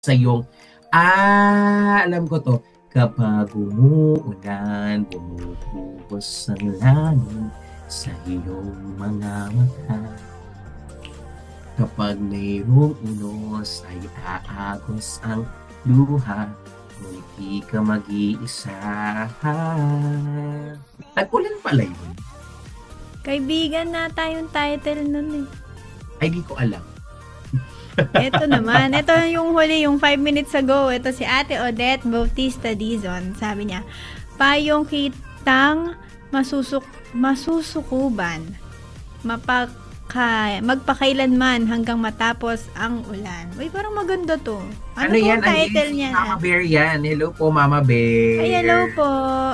sa yung, alam ko to, kapag umuulan, bumubuhos ang langit sa iyong mga mata. Kapag mayroong unos ay aagos ang luha, kung di ka mag-iisa. Tag-ulan pala yun. Kaibigan na tayong title nun eh. Ay, di ko alam. Ito naman. Ito yung huli, yung 5 minutes ago. Ito si Ate Odette Bautista Dizon. Sabi niya, payong kitang masusukuban. Magpakailanman hanggang matapos ang ulan. Uy, parang maganda to. Ano yan? title niya? Mama Bear yan. Hello po, Mama Bear. Ay, hello po.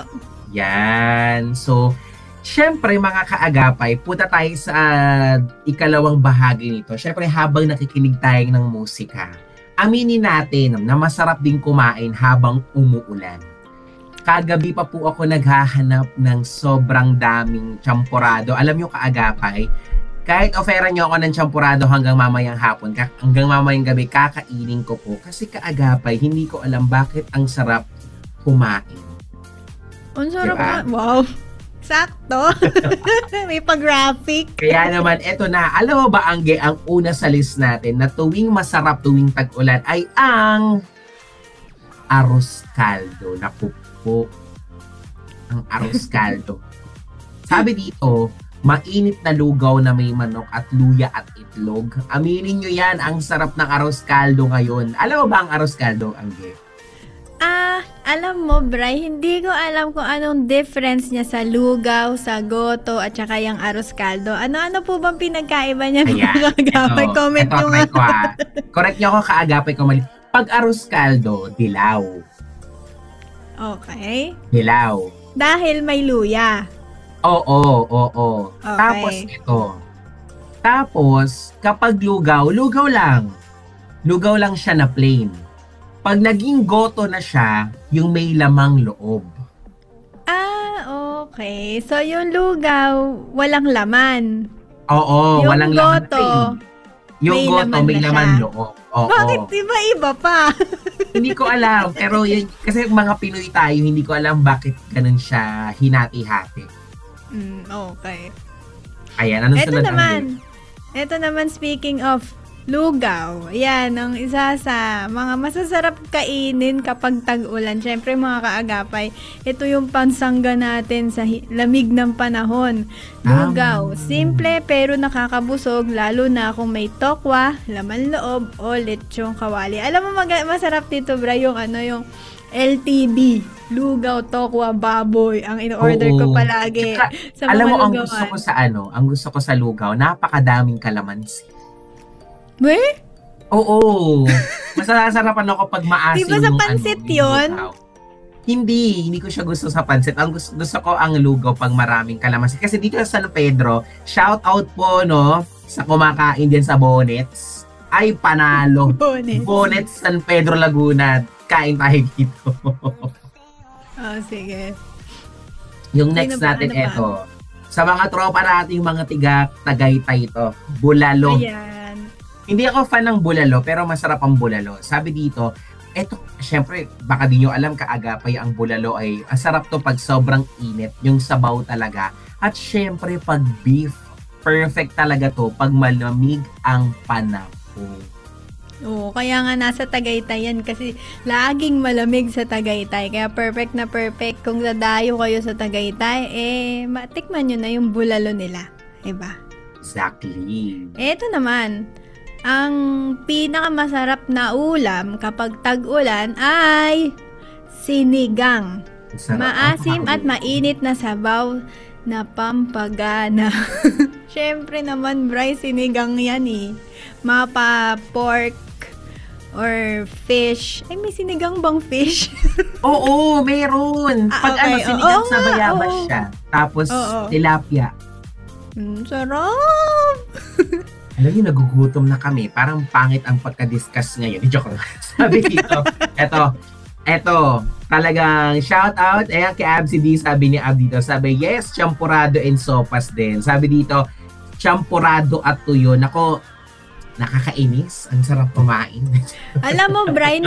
Yan. So, syempre mga kaagapay, punta tayo sa ikalawang bahagi nito. Syempre habang nakikinig tayo ng musika, aminin natin na masarap din kumain habang umuulan. Kagabi pa po ako naghahanap ng sobrang daming champurado. Alam nyo kaagapay, kahit offeran nyo ako ng champurado hanggang mamayang hapon, hanggang mamayang gabi, kakainin ko po. Kasi kaagapay, hindi ko alam bakit ang sarap kumain. Ang sarap diba? Wow! Sakto. May pag-graphic. Kaya naman, eto na. Alam mo ba, Angge, ang una sa list natin na tuwing masarap, tuwing tag-ulan ay ang arroz caldo. Naku po. Ang arroz caldo. Sabi dito, mainit na lugaw na may manok at luya at itlog. Aminin nyo yan, ang sarap ng arroz caldo ngayon. Alam mo ba ang arroz caldo, Angge? Alam mo, Bray, hindi ko alam kung anong difference niya sa lugaw, sa goto, at saka yung arroz caldo. Ano po bang pinagkaiba niya? Ayan, kaagapay? Comment nyo nga. Correct nyo ako, kaagapay ko mali. Pag arroz caldo, dilaw. Okay. Dilaw. Dahil may luya. Oo. Okay. Tapos ito. Tapos, kapag lugaw lang. Lugaw lang siya na plain. Pag naging goto na siya, yung may lamang loob. Okay. So, yung lugaw, walang laman. Oo, yung walang goto, laman. Yung goto, may laman loob. Oo. Bakit iba pa? Hindi ko alam. Pero yun, kasi mga Pinoy tayo, hindi ko alam bakit ganun siya hinati-hati. Okay. Ayan, anong sunod? Ito naman, speaking of lugaw. Ayan, ang isa sa mga masasarap kainin kapag tag-ulan. Siyempre mga kaagapay, ito yung pansangga natin sa lamig ng panahon. Lugaw. Simple pero nakakabusog, lalo na kung may tokwa, laman loob, o lechong kawali. Alam mo, masarap dito, bra, yung yung LTB. Lugaw, tokwa, baboy. Ang in-order ko palagi. Sa alam mo, ang gusto ko sa ang gusto ko sa lugaw, napakadaming kalamansi. Weh? Oo. Masasarapan ako pag maasim. Diba sa pansit yun? Hindi ko siya gusto sa pansit. Ang gusto ko ang lugaw pag maraming kalamansi. Kasi dito sa San Pedro, shout out po sa kumakain din sa Bonnets. Ay, panalo. Bonnets San Pedro, Laguna. Kain tayo dito. Sige. Yung next natin, eto. Sa mga tropa nating mga Tagaytay ito, bulalo. Ayan. Hindi ako fan ng bulalo, pero masarap ang bulalo. Sabi dito, eto, syempre, baka di nyo alam, kaagapay ang bulalo ay, sarap to pag sobrang init, yung sabaw talaga. At syempre, pag beef, perfect talaga to pag malamig ang panahon. Oo, kaya nga nasa Tagaytay yan kasi laging malamig sa Tagaytay. Kaya perfect na perfect. Kung dadayo kayo sa Tagaytay, matikman nyo na yung bulalo nila. Diba? Exactly. Eto naman, ang pinakamasarap na ulam kapag tag-ulan ay sinigang. Maasim at mainit na sabaw na pampagana. Syempre naman, Bray, sinigang yan eh. Mapa pork or fish. Ay, may sinigang bang fish? Oo, meron. Pag sinigang sa bayabas siya. Tapos, tilapia. Sarap! Alam niyo, nagugutom na kami. Parang pangit ang pagka-discuss ngayon. Joke lang. Sabi dito, eto, talagang shout out. Ayan, kay Absi D, sabi ni Ab dito. Sabi, yes, champurado and sopas din. Sabi dito, champurado at tuyo. Nako, nakakainis. Ang sarap kumain. Alam mo, Brian,